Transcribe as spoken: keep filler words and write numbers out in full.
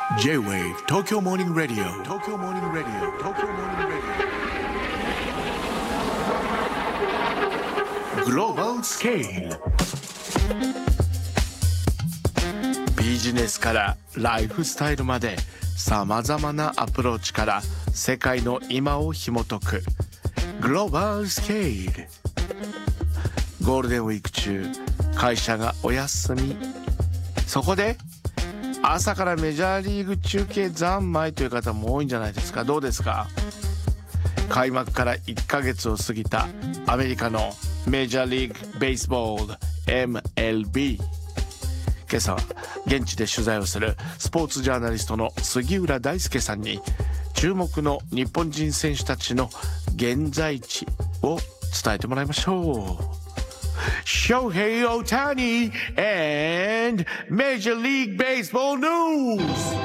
J-Wave 東京モーニングラディオ東京モーニングラディオ東京モーニングラディオグローバルスケールビジネスからライフスタイルまでさまざまなアプローチから世界の今を紐解くグローバルスケール。ゴールデンウィーク中会社がお休み、そこで朝からメジャーリーグ中継三昧という方も多いんじゃないですか。どうですか。開幕からいっかげつを過ぎたアメリカのメジャーリーグベースボール エムエルビー。 今朝は現地で取材をするスポーツジャーナリストの杉浦大輔さんに注目の日本人選手たちの現在地を伝えてもらいましょう。Shohei Ohtani and Major League Baseball News.